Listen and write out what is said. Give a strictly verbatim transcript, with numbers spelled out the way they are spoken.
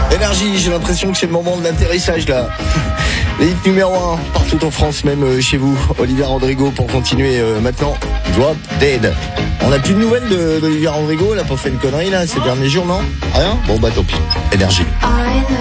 Énergie, j'ai l'impression que c'est le moment de l'atterrissage là. Les hits numéro un partout en France, même euh, chez vous. Olivia Rodrigo pour continuer euh, maintenant. Drop Dead. On n'a plus de nouvelles de- d'Olivia Rodrigo, elle a pas fait une connerie là ces derniers jours, non? Rien? Bon bah tant pis. Énergie.